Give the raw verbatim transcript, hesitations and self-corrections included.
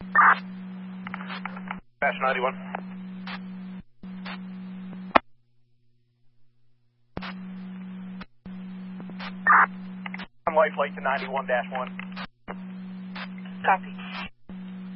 Dash ninety-one. I'm lifelike to ninety-one dash one. Copy.